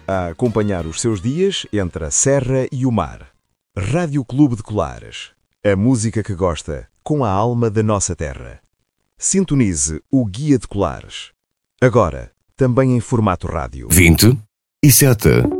a acompanhar os seus dias entre a serra e o mar. Rádio Clube de Colares. A música que gosta, com a alma da nossa terra. Sintonize o Guia de Colares. Agora, também em formato rádio. 27.